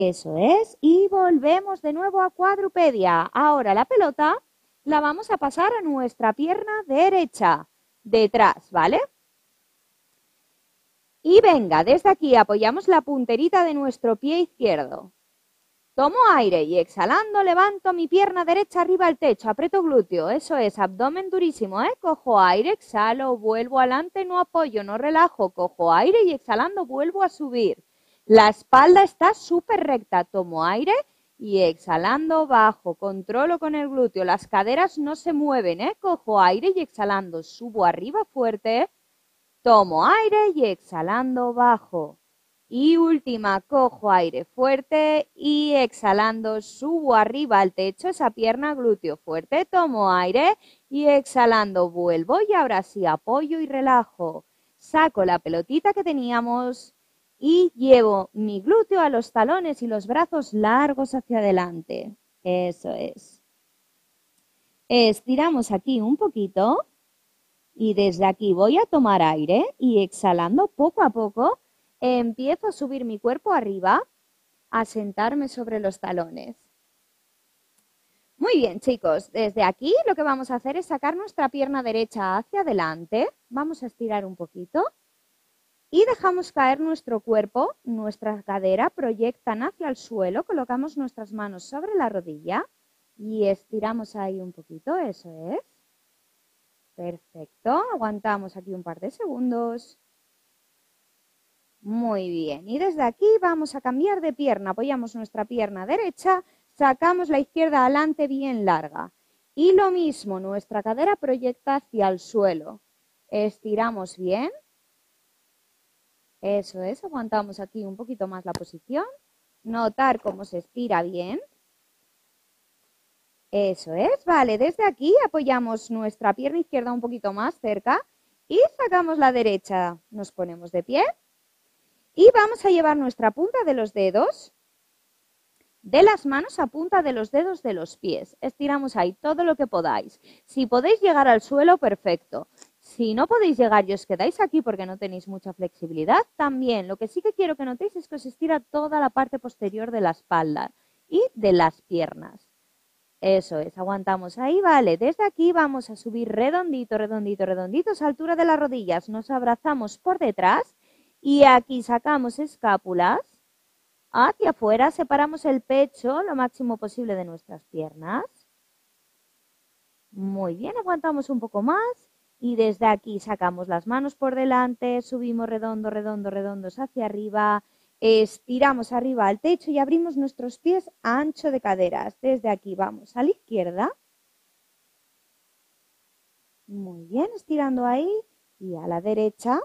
Eso es. Y volvemos de nuevo a cuadrupedia. Ahora la pelota la vamos a pasar a nuestra pierna derecha, detrás, ¿vale? Y venga, desde aquí apoyamos la punterita de nuestro pie izquierdo. Tomo aire y exhalando levanto mi pierna derecha arriba al techo, aprieto glúteo, eso es, abdomen durísimo, ¿eh? Cojo aire, exhalo, vuelvo adelante, no apoyo, no relajo, cojo aire y exhalando vuelvo a subir. La espalda está súper recta, tomo aire y exhalando bajo, controlo con el glúteo, las caderas no se mueven, ¿eh? Cojo aire y exhalando, subo arriba fuerte, tomo aire y exhalando bajo. Y última, cojo aire fuerte y exhalando subo arriba al techo, esa pierna glúteo fuerte, tomo aire y exhalando vuelvo y ahora sí apoyo y relajo. Saco la pelotita que teníamos y llevo mi glúteo a los talones y los brazos largos hacia adelante. Eso es. Estiramos aquí un poquito y desde aquí voy a tomar aire y exhalando poco a poco empiezo a subir mi cuerpo arriba, a sentarme sobre los talones. Muy bien, chicos, desde aquí lo que vamos a hacer es sacar nuestra pierna derecha hacia adelante. Vamos a estirar un poquito y dejamos caer nuestro cuerpo, nuestra cadera proyectan hacia el suelo, colocamos nuestras manos sobre la rodilla y estiramos ahí un poquito, eso es. Perfecto, aguantamos aquí un par de segundos. Muy bien, y desde aquí vamos a cambiar de pierna, apoyamos nuestra pierna derecha, sacamos la izquierda adelante bien larga. Y lo mismo, nuestra cadera proyecta hacia el suelo. Estiramos bien. Eso es, aguantamos aquí un poquito más la posición. Notar cómo se estira bien. Eso es, vale, desde aquí apoyamos nuestra pierna izquierda un poquito más cerca y sacamos la derecha. Nos ponemos de pie. Y vamos a llevar nuestra punta de los dedos de las manos a punta de los dedos de los pies. Estiramos ahí todo lo que podáis. Si podéis llegar al suelo, perfecto. Si no podéis llegar y os quedáis aquí porque no tenéis mucha flexibilidad, también. Lo que sí que quiero que notéis es que os estira toda la parte posterior de la espalda y de las piernas. Eso es, aguantamos ahí, vale. Desde aquí vamos a subir redondito, redondito, redonditos a altura de las rodillas. Nos abrazamos por detrás. Y aquí sacamos escápulas, hacia afuera, separamos el pecho lo máximo posible de nuestras piernas. Muy bien, aguantamos un poco más y desde aquí sacamos las manos por delante, subimos redondo, redondo, redondos hacia arriba, estiramos arriba al techo y abrimos nuestros pies a ancho de caderas. Desde aquí vamos a la izquierda. Muy bien, estirando ahí y a la derecha.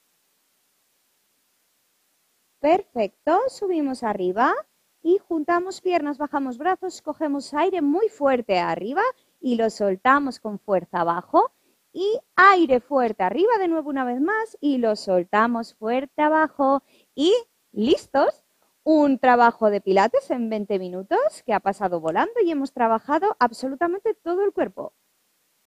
Perfecto, subimos arriba y juntamos piernas, bajamos brazos, cogemos aire muy fuerte arriba y lo soltamos con fuerza abajo y aire fuerte arriba de nuevo una vez más y lo soltamos fuerte abajo y listos. Un trabajo de pilates en 20 minutos que ha pasado volando y hemos trabajado absolutamente todo el cuerpo.